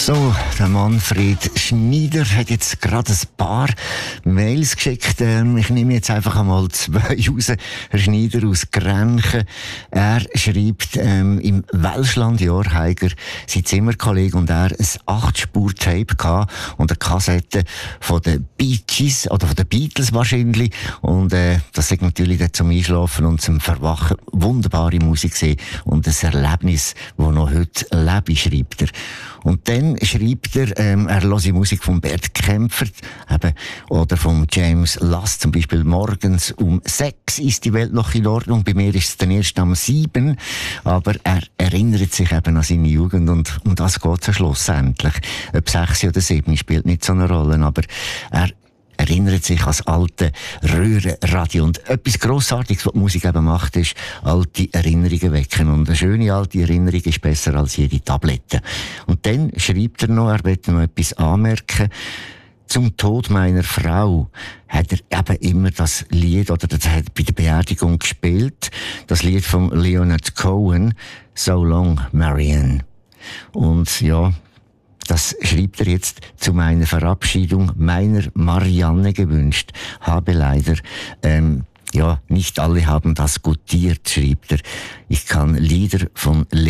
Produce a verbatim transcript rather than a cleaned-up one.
So, der Manfred Schneider hat jetzt gerade ein paar Mails geschickt. Ähm, ich nehme jetzt einfach einmal zwei raus. Herr Schneider aus Grenchen. Er schreibt, ähm, im Welschlandjahr hat er sein Zimmerkollege und er ein acht-Spur-Tape gehabt und eine Kassette von den Bee Gees, oder von den Beatles wahrscheinlich. Und äh, das ist natürlich dann zum Einschlafen und zum Verwachen wunderbare Musik gewesen und ein Erlebnis, das noch heute lebe, schreibt er. Und dann schreibt er, ähm, er hört die Musik von Bert Kämpfer, eben, oder von James Last, zum Beispiel morgens um sechs ist die Welt noch in Ordnung. Bei mir ist es dann erst um sieben. Aber er erinnert sich eben an seine Jugend und um das geht es schlussendlich. Ob sechs oder sieben spielt nicht so eine Rolle, aber er erinnert sich an das alte Röhrenradio. Und etwas Grossartiges, was die Musik eben macht, ist alte Erinnerungen wecken. Und eine schöne alte Erinnerung ist besser als jede Tablette. Und dann schreibt er noch, er möchte noch etwas anmerken. Zum Tod meiner Frau hat er eben immer das Lied, oder das hat bei der Beerdigung gespielt, das Lied von Leonard Cohen, So Long, Marianne. Und ja, das schreibt er jetzt zu meiner Verabschiedung meiner Marianne gewünscht. Habe leider, ähm, ja, nicht alle haben das gutiert, schreibt er. Ich kann Lieder von